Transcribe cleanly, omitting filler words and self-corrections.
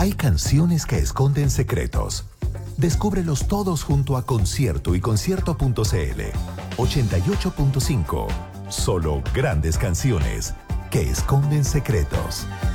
Hay canciones que esconden secretos. Descúbrelos todos junto a Concierto y Concierto.cl. 88.5. Solo grandes canciones que esconden secretos.